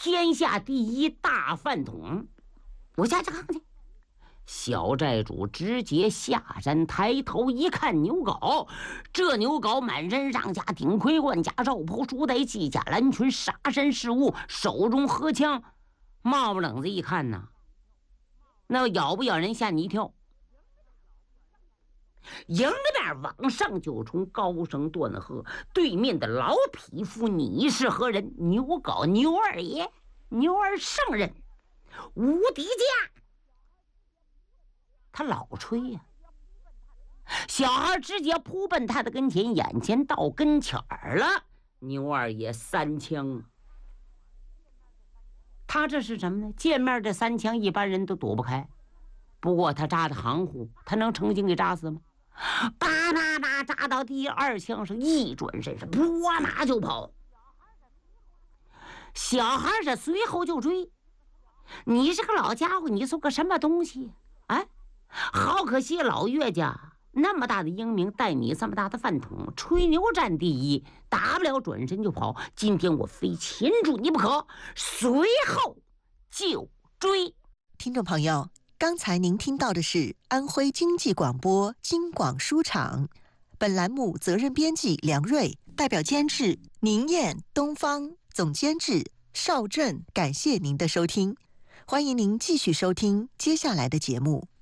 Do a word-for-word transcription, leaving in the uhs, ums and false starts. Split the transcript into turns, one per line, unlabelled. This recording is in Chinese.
天下第一大饭桶，我下去看看去。小寨主直接下山，抬头一看牛皋，这牛皋满身上下顶盔贯甲罩袍束带系甲蓝裙，杀身饰物，手中合枪，冒不冷子一看呐，那咬不咬人吓你一跳。迎着面往上就冲，高声断喝：“对面的老匹夫，你是何人？”牛皋，牛二爷，牛二圣人，无敌家。他老吹呀、啊，小孩直接扑奔他的跟前，眼前到跟前儿了。牛二爷三枪，他这是什么呢？见面这三枪一般人都躲不开，不过他扎的行乎，他能成心给扎死吗？叭叭叭扎到第二枪上，一转身是拨马就跑。小孩是随后就追。你是个老家伙，你算个什么东西啊？好可惜，老岳家那么大的英名，带你这么大的饭桶，吹牛占第一，打不了转身就跑。今天我非擒住你不可，随后就追。
听众朋友，刚才您听到的是安徽经济广播京广书场，本栏目责任编辑梁瑞，代表监制宁燕、东方，总监制邵振。感谢您的收听，欢迎您继续收听接下来的节目。